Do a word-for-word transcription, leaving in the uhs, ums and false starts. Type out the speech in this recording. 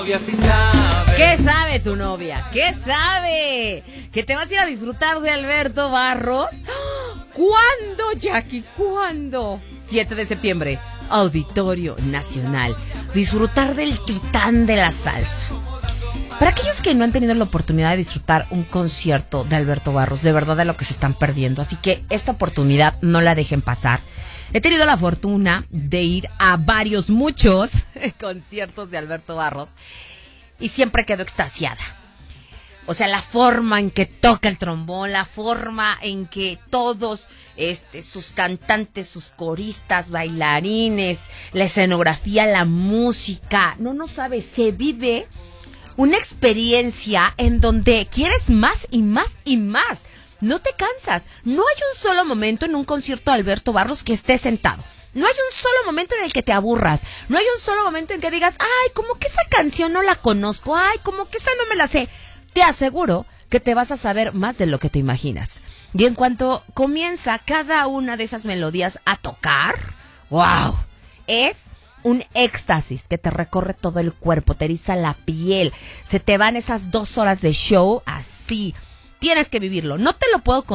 ¿Qué sabe tu novia? ¿Qué sabe? ¿Que te vas a ir a disfrutar de Alberto Barros? ¿Cuándo, Jackie? ¿Cuándo? siete de septiembre, Auditorio Nacional. Disfrutar del titán de la salsa. Para aquellos que no han tenido la oportunidad de disfrutar un concierto de Alberto Barros, de verdad de lo que se están perdiendo. Así que esta oportunidad no la dejen pasar. He tenido la fortuna de ir a varios, muchos conciertos de Alberto Barros y siempre quedo extasiada. O sea, la forma en que toca el trombón, la forma en que todos este, sus cantantes, sus coristas, bailarines, la escenografía, la música, no, no sabes, se vive una experiencia en donde quieres más y más y más. No te cansas. No hay un solo momento en un concierto de Alberto Barros que estés sentado. No hay un solo momento en el que te aburras. No hay un solo momento en que digas, ay, como que esa canción no la conozco. Ay, como que esa no me la sé. Te aseguro que te vas a saber más de lo que te imaginas. Y en cuanto comienza cada una de esas melodías a tocar, ¡wow! Es un éxtasis que te recorre todo el cuerpo, te eriza la piel. Se te van esas dos horas de show así. Tienes que vivirlo. No te lo puedo contar.